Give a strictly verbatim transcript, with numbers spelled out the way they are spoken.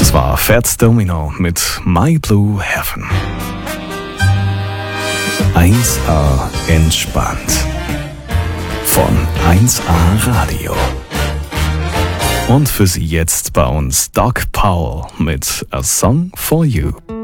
Das war Fats Domino mit My Blue Heaven. eins A entspannt. Von eins A Radio. Und für Sie jetzt bei uns Doc Powell mit A Song for You.